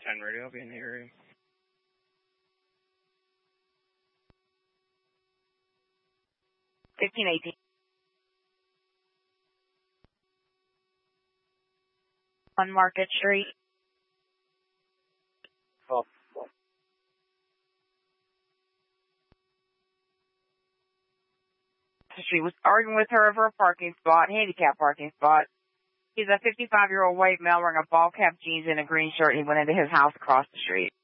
10 radio, I'll be in the area. $15.18. On Market Street. Oh. She was arguing with her over a parking spot, handicap parking spot. He's a 55-year-old white male wearing a ball cap, jeans, and a green shirt. He went into his house across the street.